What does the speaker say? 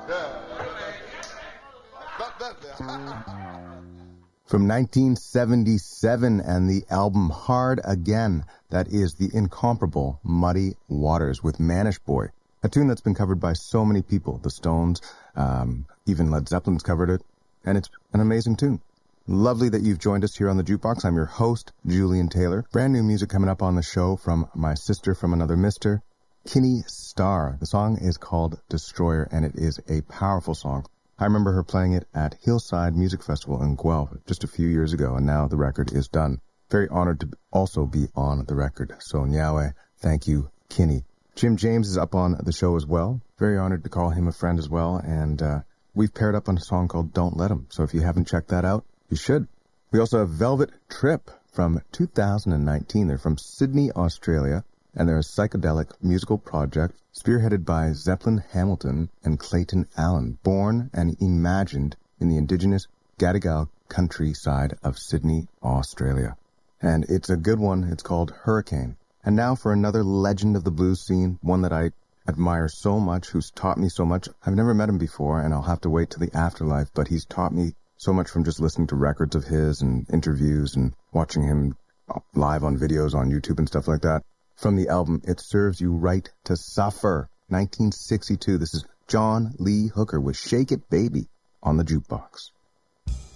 From 1977 and the album Hard Again, that is the incomparable Muddy Waters with Manish Boy, a tune that's been covered by so many people. The Stones, even Led Zeppelin's covered it, and it's an amazing tune. Lovely that you've joined us here on the Jukebox. I'm your host, Julian Taylor. Brand new music coming up on the show from my sister from another mister, Kinney Starr. The song is called Destroyer, and it is a powerful song. I remember her playing it at Hillside Music Festival in Guelph just a few years ago, and now the record is done. Very honored to also be on the record. So, Nyawe, thank you, Kinney. Jim James is up on the show as well. Very honored to call him a friend as well, and we've paired up on a song called Don't Let 'Em. So if you haven't checked that out, you should. We also have Velvet Trip from 2019. They're from Sydney, Australia, and they're a psychedelic musical project spearheaded by Zeppelin Hamilton and Clayton Allen, born and imagined in the indigenous Gadigal countryside of Sydney, Australia. And it's a good one. It's called Hurricane. And now for another legend of the blues scene, one that I admire so much, who's taught me so much. I've never met him before, and I'll have to wait till the afterlife, but he's taught me so much from just listening to records of his and interviews and watching him live on videos on YouTube and stuff like that. From the album, It Serves You Right to Suffer, 1962. This is John Lee Hooker with Shake It Baby on the Jukebox.